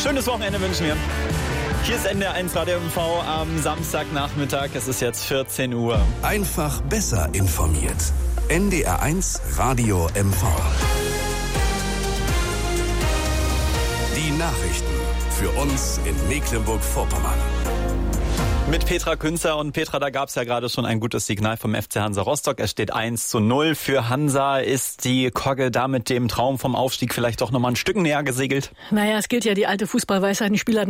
Schönes Wochenende wünschen wir. Hier ist NDR1 Radio MV am Samstagnachmittag. Es ist jetzt 14 Uhr. Einfach besser informiert. NDR1 Radio MV. Die Nachrichten für uns in Mecklenburg-Vorpommern. Mit Petra Künzer. Und Petra, da gab es ja gerade schon ein gutes Signal vom FC Hansa Rostock. Es steht 1:0 für Hansa. Ist die Kogge da mit dem Traum vom Aufstieg vielleicht doch nochmal ein Stück näher gesegelt? Naja, es gilt ja die alte Fußballweisheit, ein Spieler